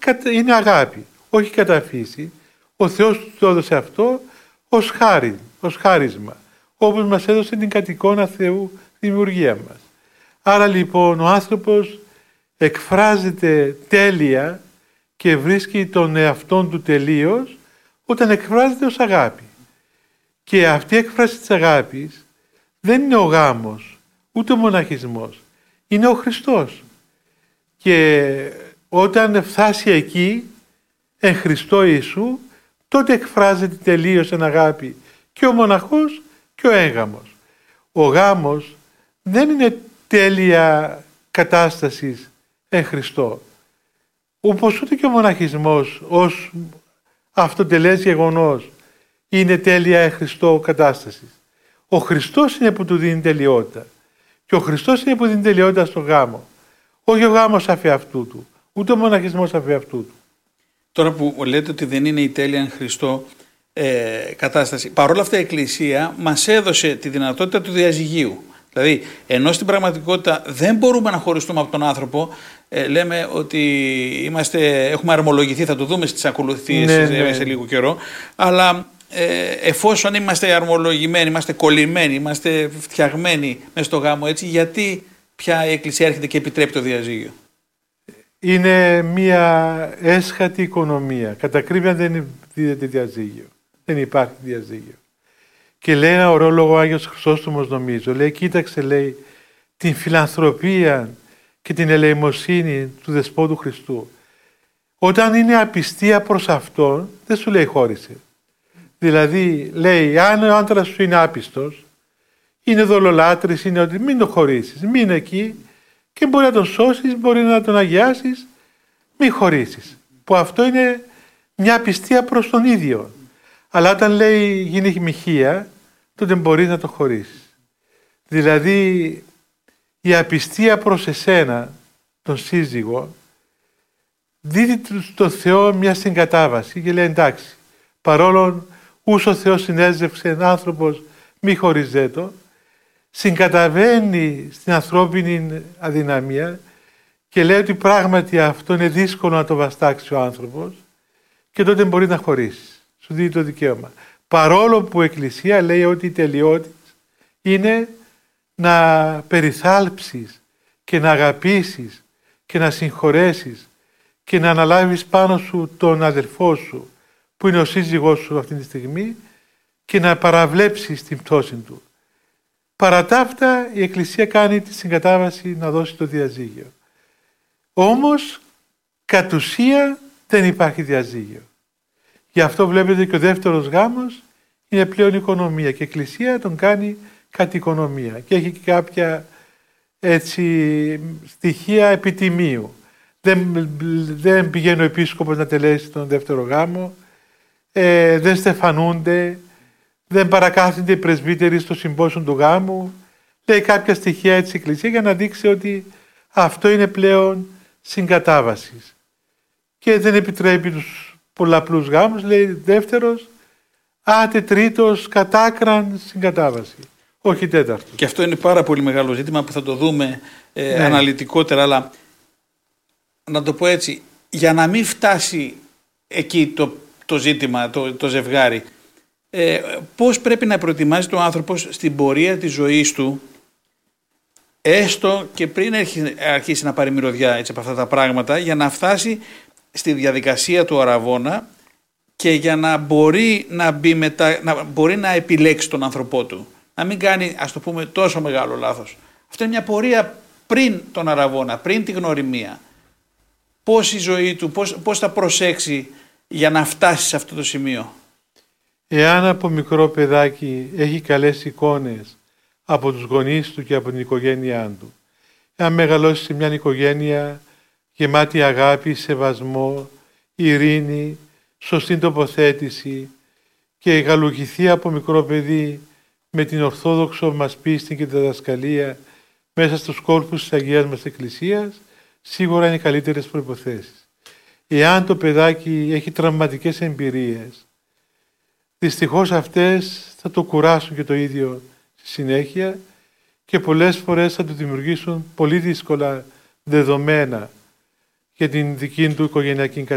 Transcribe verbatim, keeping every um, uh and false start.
είναι αγάπη, όχι κατά φύση. Ο Θεός του το έδωσε αυτό ως χάρη, ως χάρισμα, όπως μας έδωσε την κατ' εικόνα Θεού δημιουργία μας. Άρα λοιπόν ο άνθρωπος εκφράζεται τέλεια και βρίσκει τον εαυτόν του τελείως όταν εκφράζεται ως αγάπη. Και αυτή η έκφραση της αγάπης δεν είναι ο γάμος, ούτε ο μοναχισμός. Είναι ο Χριστός. Και όταν φτάσει εκεί, εν Χριστώ Ιησού, τότε εκφράζεται τελείως εν αγάπη και ο μοναχός και ο έγγαμος. Ο γάμος δεν είναι τέλεια κατάστασης εν Χριστώ. Όπως ούτε και ο μοναχισμός ως αυτοτελές γεγονός είναι τέλεια εν Χριστώ κατάστασης. Ο Χριστός είναι που του δίνει τελειότητα. Και ο Χριστός είναι που δίνει τελειότητα στο γάμο. Όχι ο γάμος αφ' αυτού του, ούτε ο μοναχισμός αφ' αυτού του. Τώρα που λέτε ότι δεν είναι η τέλεια εν Χριστώ ε, κατάσταση, παρόλα αυτά η Εκκλησία μας έδωσε τη δυνατότητα του διαζυγίου. Δηλαδή, ενώ στην πραγματικότητα δεν μπορούμε να χωριστούμε από τον άνθρωπο, ε, λέμε ότι είμαστε, έχουμε αρμολογηθεί, θα το δούμε στις ακολουθίες ναι, ναι. σε λίγο καιρό, αλλά ε, εφόσον είμαστε αρμολογημένοι, είμαστε κολλημένοι, είμαστε φτιαγμένοι μέσα στο γάμο έτσι, γιατί πια η Εκκλησία έρχεται και επιτρέπει το διαζύγιο? Είναι μια έσχατη οικονομία. Κατά ακρίβεια δεν δίδεται διαζύγιο. Δεν υπάρχει διαζύγιο. Και λέει ένα ωραίο λόγο ο Άγιος Χρυσόστομος, νομίζω. Λέει, κοίταξε, λέει, την φιλανθρωπία και την ελεημοσύνη του Δεσπότου Χριστού. Όταν είναι απιστία προς Αυτόν, δεν σου λέει χώρισε. Δηλαδή, λέει, αν ο άντρας σου είναι άπιστος, είναι δολολάτρης, είναι ότι μην το χωρίσεις, μείνε εκεί και μπορεί να τον σώσεις, μπορεί να τον αγιάσεις, μην χωρίσεις. Που αυτό είναι μια απιστία προς τον ίδιο. Αλλά όταν λέει γίνει χημυχία, τότε μπορείς να το χωρίσεις. Δηλαδή η απιστία προς εσένα, τον σύζυγο, δίδει στο Θεό μια συγκατάβαση και λέει εντάξει, παρόλο ούς ο Θεός συνέζευξε άνθρωπος μη χωριζέτο, συγκαταβαίνει στην ανθρώπινη αδυναμία και λέει ότι πράγματι αυτό είναι δύσκολο να το βαστάξει ο άνθρωπος και τότε μπορεί να χωρίσεις. Σου δίνει το δικαίωμα. Παρόλο που η Εκκλησία λέει ότι η τελειότητα είναι να περιθάλψεις και να αγαπήσεις και να συγχωρέσεις και να αναλάβεις πάνω σου τον αδελφό σου που είναι ο σύζυγός σου αυτή τη στιγμή και να παραβλέψεις την πτώση του. Παρά τα αυτά η Εκκλησία κάνει τη συγκατάβαση να δώσει το διαζύγιο. Όμως κατ' ουσία δεν υπάρχει διαζύγιο. Γι' αυτό βλέπετε και ο δεύτερος γάμος είναι πλέον οικονομία και η Εκκλησία τον κάνει κατ' οικονομία και έχει και κάποια έτσι στοιχεία επιτιμίου. Δεν, δεν πηγαίνει ο επίσκοπος να τελέσει τον δεύτερο γάμο, ε, δεν στεφανούνται, δεν παρακάθονται οι πρεσβύτεροι στο συμπόσιο του γάμου. Λέει κάποια στοιχεία έτσι η Εκκλησία για να δείξει ότι αυτό είναι πλέον συγκατάβασης. Και δεν επιτρέπει τους πολλαπλούς γάμους, λέει δεύτερος, άτε τρίτος κατάκραν συγκατάβαση. Όχι τέταρτο. Και αυτό είναι πάρα πολύ μεγάλο ζήτημα που θα το δούμε ε, ναι. αναλυτικότερα, αλλά να το πω έτσι, για να μην φτάσει εκεί το, το ζήτημα, το, το ζευγάρι, ε, πώς πρέπει να προετοιμάζεται ο άνθρωπος στην πορεία της ζωής του, έστω και πριν αρχίσει να πάρει μυρωδιά έτσι, από αυτά τα πράγματα, για να φτάσει στη διαδικασία του αραβώνα και για να μπορεί να, μπει μετά, να μπορεί να επιλέξει τον άνθρωπό του. Να μην κάνει, ας το πούμε, τόσο μεγάλο λάθος. Αυτό είναι μια πορεία πριν τον αραβώνα, πριν τη γνωριμία. Πώς η ζωή του, πώς, πώς θα προσέξει για να φτάσει σε αυτό το σημείο. Εάν από μικρό παιδάκι έχει καλές εικόνες από τους γονείς του και από την οικογένειά του, εάν μεγαλώσει σε μια οικογένεια γεμάτη αγάπη, σεβασμό, ειρήνη, σωστή τοποθέτηση και γαλουχηθεί από μικρό παιδί με την ορθόδοξο μας πίστη και τη διδασκαλία μέσα στους κόρπους της Αγίας μας Εκκλησίας, σίγουρα είναι οι καλύτερες προϋποθέσεις. Εάν το παιδάκι έχει τραυματικές εμπειρίες, δυστυχώς αυτές θα το κουράσουν και το ίδιο στη συνέχεια και πολλές φορές θα του δημιουργήσουν πολύ δύσκολα δεδομένα για την δική του οικογενειακή κατάσταση.